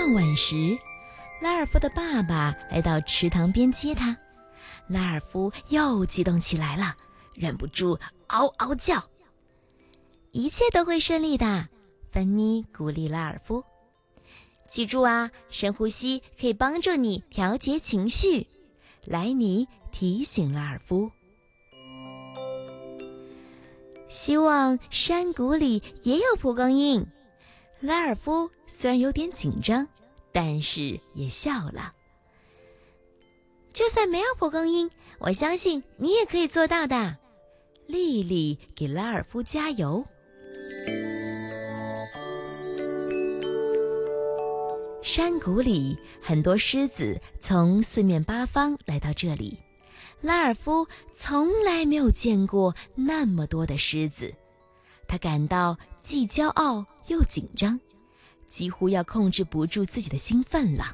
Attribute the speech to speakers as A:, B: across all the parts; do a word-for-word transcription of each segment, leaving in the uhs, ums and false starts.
A: 傍晚时，拉尔夫的爸爸来到池塘边接他，拉尔夫又激动起来了，忍不住嗷嗷叫。一切都会顺利的，芬妮鼓励拉尔夫。记住啊，深呼吸可以帮助你调节情绪。莱尼提醒拉尔夫。希望山谷里也有蒲公英。拉尔夫虽然有点紧张，但是也笑了。就算没有蒲公英，我相信你也可以做到的。莉莉给拉尔夫加油。山谷里很多狮子从四面八方来到这里，拉尔夫从来没有见过那么多的狮子，他感到既骄傲又紧张，几乎要控制不住自己的兴奋了。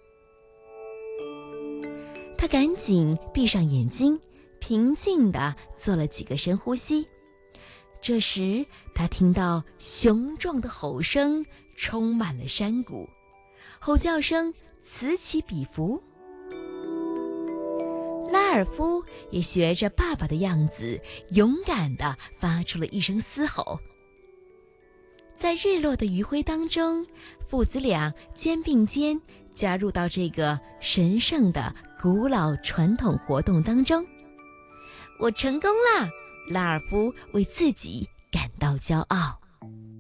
A: 他赶紧闭上眼睛，平静地做了几个深呼吸。这时他听到雄壮的吼声充满了山谷，吼叫声此起彼伏。拉尔夫也学着爸爸的样子，勇敢地发出了一声嘶吼。在日落的余晖当中，父子俩肩并肩加入到这个神圣的古老传统活动当中。我成功了，拉尔夫为自己感到骄傲。